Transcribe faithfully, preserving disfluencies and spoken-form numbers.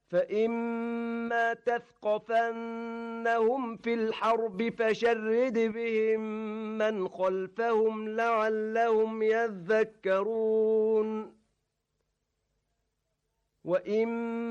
فإما تثقفنهم في الحرب فشرد بهم من خلفهم لعلهم يذكرون وإما